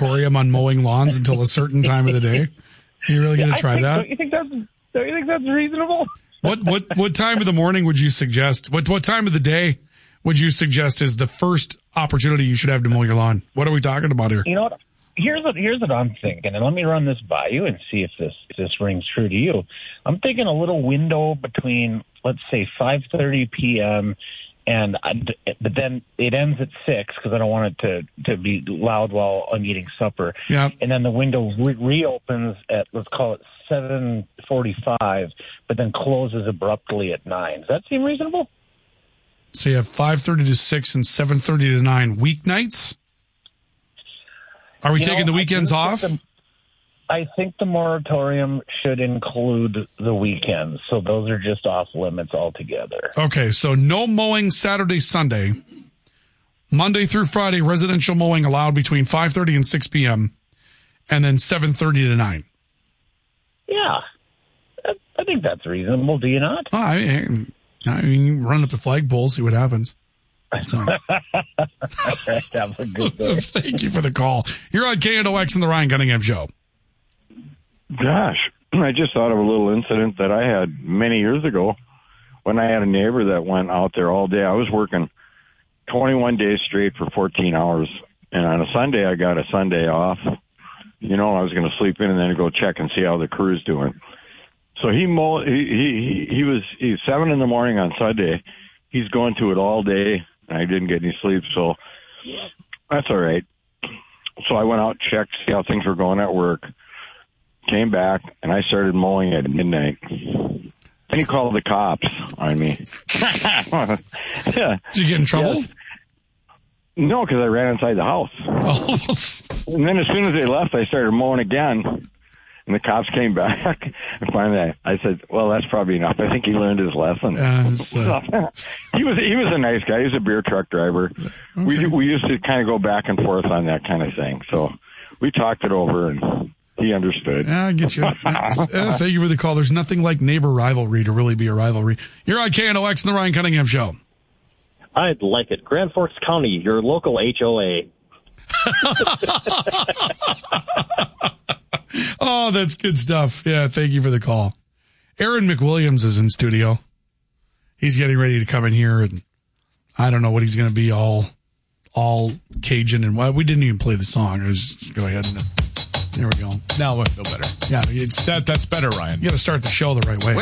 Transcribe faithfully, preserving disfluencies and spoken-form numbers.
moratorium on mowing lawns until a certain time of the day? Are you really going to try think, that? Don't you think that's don't you think that's reasonable? What what what time of the morning would you suggest? What what time of the day would you suggest is the first opportunity you should have to mow your lawn? What are we talking about here? You know what? Here's what here's what I'm thinking, and let me run this by you and see if this if this rings true to you. I'm thinking a little window between, let's say, five thirty p.m. and I, but then it ends at six because I don't want it to, to be loud while I'm eating supper. Yeah. And then the window re- reopens at, let's call it seven forty-five, but then closes abruptly at nine. Does that seem reasonable? So you have five thirty to six and seven thirty to nine weeknights? Are we You taking know, the weekends I off? the, I think the moratorium should include the weekends, so those are just off limits altogether. Okay, so no mowing Saturday, Sunday. Monday through Friday, residential mowing allowed between five thirty and six p.m. and then seven thirty to nine. Yeah, I, I think that's reasonable. Do you not? Oh, I, I mean, you run up the flagpole, see what happens. So. Have a good day. Thank you for the call. You're on K N O X and the Ryan Cunningham Show. Gosh, I just thought of a little incident that I had many years ago when I had a neighbor that went out there all day. I was working twenty-one days straight for fourteen hours, and on a Sunday I got a Sunday off. You know, I was going to sleep in and then go check and see how the crew's doing. So he mow, he, he he was he's seven in the morning on Sunday. He's going to it all day. I didn't get any sleep, so that's all right. So I went out, checked, see how things were going at work, came back, and I started mowing at midnight. Then he called the cops on me. Yeah. Did you get in trouble? Yes. No, because I ran inside the house. Oh. And then as soon as they left, I started mowing again. And the cops came back, and finally I, I said, "Well, that's probably enough. I think he learned his lesson." Uh, so. he was he was a nice guy. He was a beer truck driver. Okay. We we used to kind of go back and forth on that kind of thing. So we talked it over, and he understood. Yeah, I get you. uh, thank you for the call. There's nothing like neighbor rivalry to really be a rivalry. You're on K N O X and the Ryan Cunningham Show. I'd like it. Grand Forks County, your local H O A. Oh, that's good stuff. Yeah, thank you for the call. Aaron McWilliams is in studio. He's getting ready to come in here, and I don't know what he's going to be all all Cajun. And well, we didn't even play the song. I was just go ahead and there we go. Now I feel better. Yeah, it's that that's better, Ryan. You got to start the show the right way.